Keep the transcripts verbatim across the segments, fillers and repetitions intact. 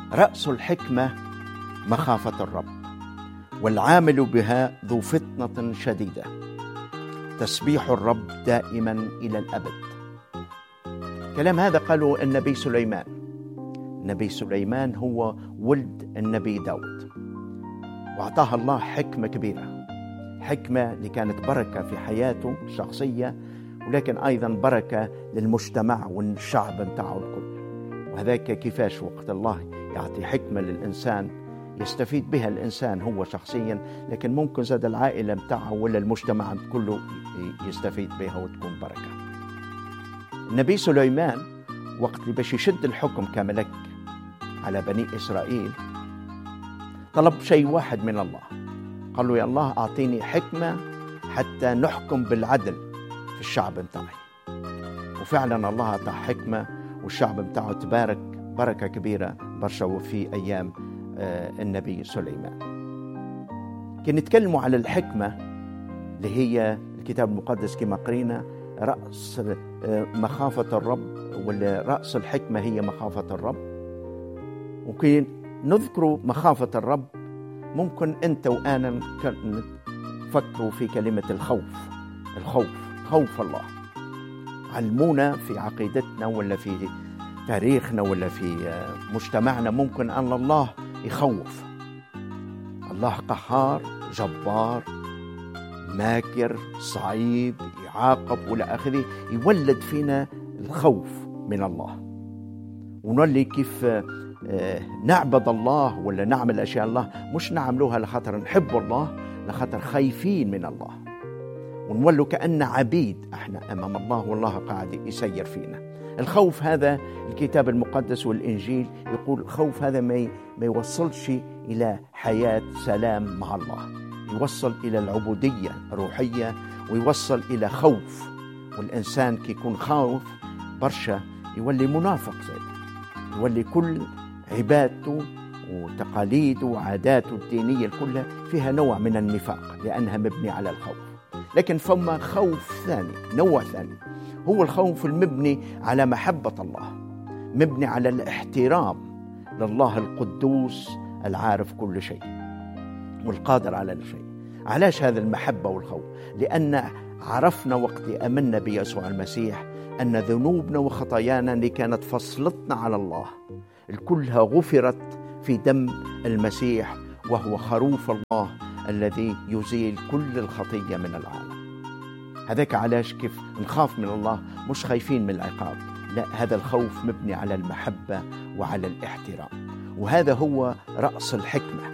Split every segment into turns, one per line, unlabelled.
رأس الحكمة مخافة الرب، والعامل بها ذو فطنة شديدة. تسبيح الرب دائما إلى الأبد. كلام هذا قاله النبي سليمان. النبي سليمان هو ولد النبي داود، وأعطاها الله حكمة كبيرة، حكمة اللي كانت بركة في حياته الشخصية، ولكن أيضا بركة للمجتمع والشعب متاعه الكل. وهذاك كيفاش وقت الله يعطي حكمة للإنسان يستفيد بها الإنسان هو شخصيا، لكن ممكن زاد العائلة متاعه ولا المجتمع كله يستفيد بها وتكون بركة. النبي سليمان وقت اللي باش يشد الحكم كملك على بني إسرائيل طلب شيء واحد من الله، قال له: يا الله أعطيني حكمة حتى نحكم بالعدل في الشعب متاعي. وفعلا الله أعطى حكمة، والشعب متاعه تبارك بركة كبيرة برشا في أيام النبي سليمان. كي نتكلموا على الحكمة اللي هي الكتاب المقدس كما قرينا رأس مخافة الرب، ولا رأس الحكمة هي مخافة الرب. وكي نذكروا مخافة الرب ممكن أنت وأنا نفكروا في كلمة الخوف. الخوف خوف الله. علمونا في عقيدتنا ولا في تاريخنا ولا في مجتمعنا ممكن أن الله يخوف. الله قهار، جبار، ماكر، صعيب، يعاقب ولا آخره، يولد فينا الخوف من الله، ونولي كيف نعبد الله ولا نعمل أشياء الله مش نعملوها لخاطر نحب الله، لخاطر خايفين من الله، ونولوا كأن عبيد احنا أمام الله والله قاعد يسير فينا. الخوف هذا الكتاب المقدس والإنجيل يقول الخوف هذا ما ما يوصلش إلى حياة سلام مع الله، يوصل إلى العبودية الروحية، ويوصل إلى خوف. والإنسان كي يكون خاوف برشا يولي منافق زي يولي كل عبادته وتقاليده وعاداته الدينية كلها فيها نوع من النفاق لأنها مبني على الخوف. لكن فما خوف ثاني، نوع ثاني، هو الخوف المبني على محبة الله، مبني على الاحترام لله القدوس العارف كل شيء والقادر على الشيء. علاش هذا المحبة والخوف؟ لأن عرفنا وقت أمنا بيسوع المسيح أن ذنوبنا وخطايانا اللي كانت فصلتنا على الله الكلها غفرت في دم المسيح، وهو خروف الله الذي يزيل كل الخطية من العالم. هذاك علاش كيف نخاف من الله مش خايفين من العقاب، لا، هذا الخوف مبني على المحبة وعلى الاحترام. وهذا هو رأس الحكمة.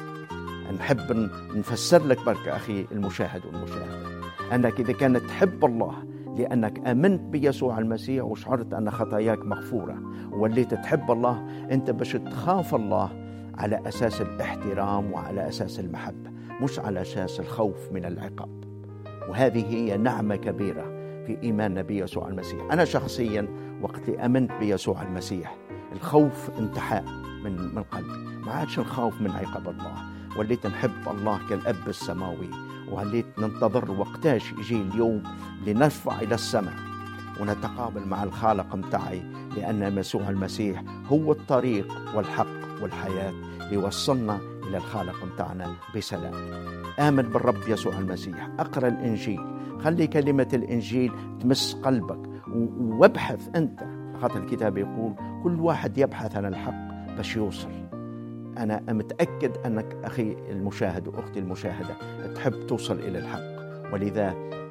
نحب نفسر لك بركة أخي المشاهد والمشاهدة، أنك إذا كانت تحب الله لأنك آمنت بيسوع المسيح وشعرت أن خطاياك مغفورة ووليت تحب الله، أنت باش تخاف الله على أساس الاحترام وعلى أساس المحبة، مش على أساس الخوف من العقاب. وهذه هي نعمة كبيرة في إيماننا بيسوع المسيح. أنا شخصيا وقت آمنت بيسوع المسيح الخوف انتحى من من قلبي، ما عادش نخاف من عقاب الله، وليت نحب الله كالأب السماوي، ووليت ننتظر وقتاش يجي اليوم لنرفع إلى السماء ونتقابل مع الخالق متاعي، لأن يسوع المسيح هو الطريق والحق والحياة ليوصلنا إلى الخالق متاعنا بسلام. آمن بالرب يسوع المسيح، أقرأ الإنجيل، خلي كلمة الإنجيل تمس قلبك، وابحث أنت، خاطر الكتاب يقول كل واحد يبحث عن الحق باش يوصل. أنا متأكد أنك أخي المشاهد وأختي المشاهدة تحب توصل إلى الحق، ولذا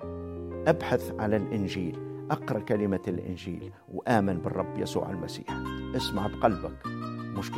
أبحث على الإنجيل، أقرأ كلمة الإنجيل، وآمن بالرب يسوع المسيح. اسمع بقلبك